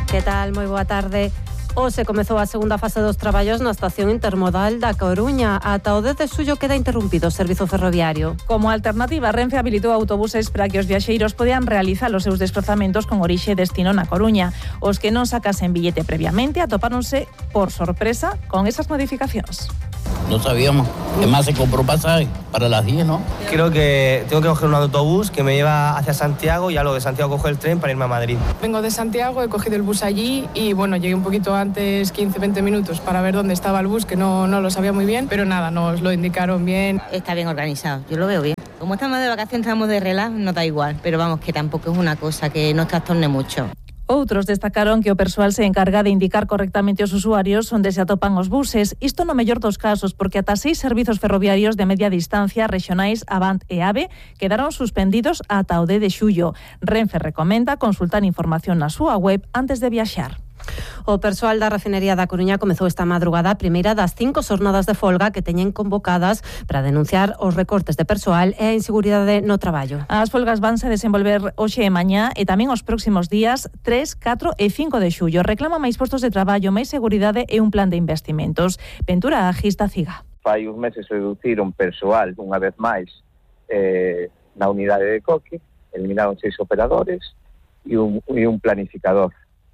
Que tal? Moi boa tarde. Hoxe comezou a segunda fase dos traballos na estación intermodal da Coruña. Ata o 10 de xullo queda interrompido o servizo ferroviario. Como alternativa, Renfe habilitou autobuses para que os viaxeiros podean realizar os seus desplazamentos con orixe e destino na Coruña. Os que non sacasen billete previamente atopáronse por sorpresa con esas modificacións. No sabíamos. Además se compró pasaje para las 10, ¿no? Creo que tengo que coger un autobús que me lleva hacia Santiago y a lo de Santiago cojo el tren para irme a Madrid. Vengo de Santiago, he cogido el bus allí y bueno, llegué un poquito antes, 15-20 minutos, para ver dónde estaba el bus, que no lo sabía muy bien, pero nada, nos lo indicaron bien. Está bien organizado, yo lo veo bien. Como estamos de vacaciones, estamos de relax, no da igual, pero vamos, que tampoco es una cosa que nos trastorne mucho. Outros destacaron que o persoal se encarga de indicar correctamente aos usuarios onde se atopan os buses. Isto no mellor dos casos, porque ata 6 servizos ferroviarios de media distancia rexionais Avant e AVE quedaron suspendidos ata o 10 de xullo. Renfe recomenda consultar información na súa web antes de viaxar. O persoal da refinería da Coruña comezou esta madrugada a primeira das 5 xornadas de folga que teñen convocadas para denunciar os recortes de persoal e a inseguridade no traballo. As folgas vanse desenvolver hoxe e mañá e tamén os próximos días 3, 4 e 5 de xullo. Reclama máis postos de traballo, máis seguridade e un plan de investimentos. Ventura Agista Ciga. Fai uns meses reduciron persoal unha vez máis na unidade de Coque, eliminaron 6 operadores e un planificador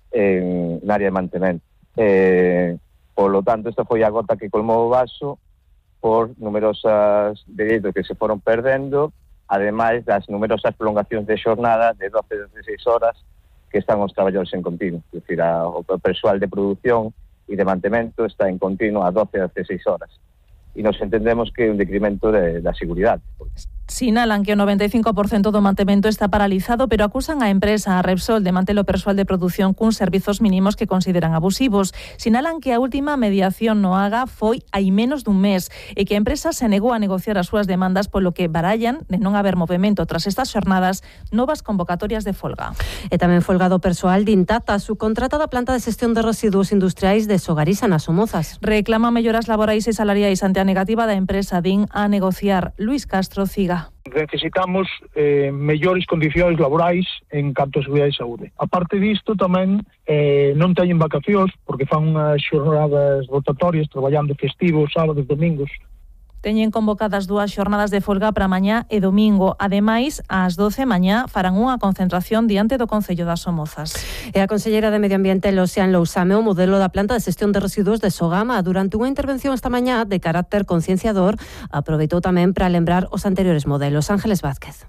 en área de mantemento. Por lo tanto, esta foi a gota que colmou o vaso por numerosas dereitos que se foron perdendo, ademais das numerosas prolongacións de xornada de 12 a 16 horas que están os traballadores en continuo. É dicir, o persoal de produción e de mantemento está en continuo a 12 a 16 horas. E nos entendemos que é un decremento da seguridade. Sinalan que o 95% do mantemento está paralizado, pero acusan a empresa, a Repsol, de manter o persoal de produción cuns servizos mínimos que consideran abusivos. Sinalan que a última mediación no AGA foi hai menos dun mes e que a empresa se negou a negociar as súas demandas, polo que barallan de non haber movimento tras estas xornadas novas convocatorias de folga. E tamén folga do persoal de Intata, subcontrata da planta de xestión de residuos industriais de Sogariza nas Somozas. Reclama melloras laborais e salariais ante a negativa da empresa DIN a negociar. Luis Castro Ciga. Necesitamos mellores condicións laborais en canto a seguridade e saúde. A parte disto, tamén non teñen vacacións porque fan unhas xornadas rotatorias traballando festivos, sábados, domingos. Teñen convocadas 2 xornadas de folga para mañá e domingo. Ademais, ás 12 mañá farán unha concentración diante do Concello das Somozas. E a conselleira de Medio Ambiente, Losian Lousame, o modelo da planta de xestión de residuos de Sogama, durante unha intervención esta mañá de carácter concienciador, aproveitou tamén para lembrar os anteriores modelos. Ángeles Vázquez.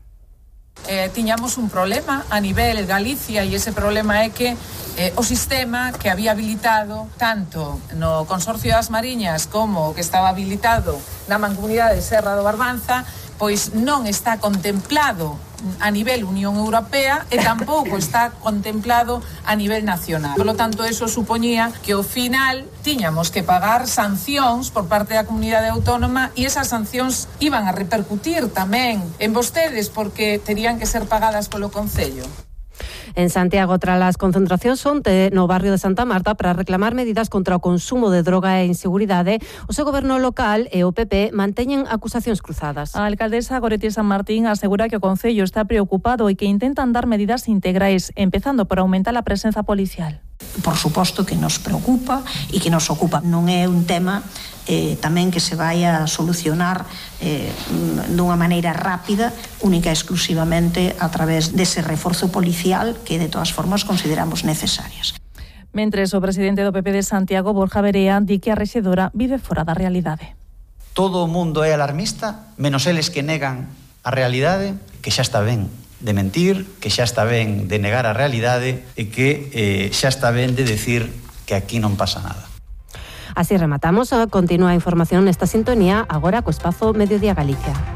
Tiñamos un problema a nivel Galicia e ese problema é que o sistema que había habilitado tanto no Consorcio das Mariñas como o que estaba habilitado na Mancomunidade de Serra do Barbanza pois non está contemplado a nivel Unión Europea e tampouco está contemplado a nivel nacional. Por lo tanto, eso supoñía que ao final tiñamos que pagar sancións por parte da comunidade autónoma e esas sancións iban a repercutir tamén en vostedes porque terían que ser pagadas polo Concello. En Santiago, tras as concentracións onte no barrio de Santa Marta para reclamar medidas contra o consumo de droga e inseguridade, o seu goberno local e o PP manteñen acusacións cruzadas. A alcaldesa Goretti San Martín asegura que o Concello está preocupado e que intentan dar medidas integrais, empezando por aumentar a presenza policial. Por suposto que nos preocupa e que nos ocupa. Non é un tema tamén que se vai a solucionar dunha maneira rápida, única e exclusivamente a través dese reforzo policial que de todas formas consideramos necesarias. Mentres o presidente do PP de Santiago, Borja Verea, di que a rexedora vive fora da realidade. Todo o mundo é alarmista, menos eles que negan a realidade, que xa está ben de mentir, que xa está ben de negar a realidade e que xa está ben de decir que aquí non pasa nada. Así rematamos. Continúa a información nesta sintonía agora co espazo Mediodía Galicia.